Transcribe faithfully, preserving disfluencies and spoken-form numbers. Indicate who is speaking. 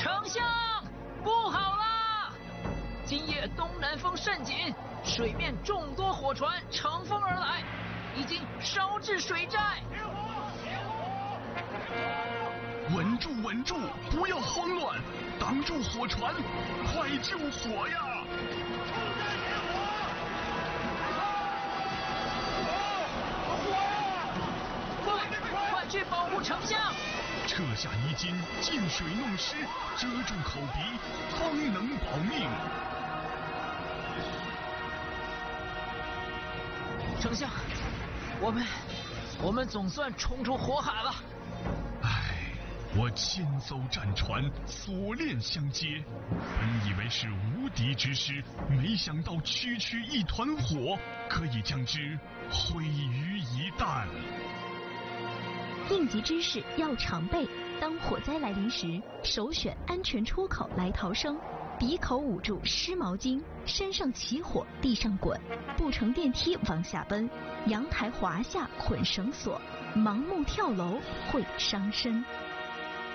Speaker 1: 丞相，不好啦！今夜东南风甚紧，水面众多火船乘风而来，已经烧至水寨。
Speaker 2: 稳住，稳住，不要慌乱，挡住火船，快救火呀！
Speaker 1: 快去保护丞相！
Speaker 2: 撤下衣襟，进水弄湿，遮住口鼻，方能保命。
Speaker 1: 丞相，我们我们总算冲出火海了。
Speaker 2: 唉，我千艘战船锁链相接，本以为是无敌之师，没想到区区一团火可以将之毁于一旦。
Speaker 3: 应急之事要常备，当火灾来临时，首选安全出口来逃生。鼻口捂住湿毛巾，身上起火地上滚，不乘电梯往下奔，阳台滑下捆绳索，盲目跳楼会伤身。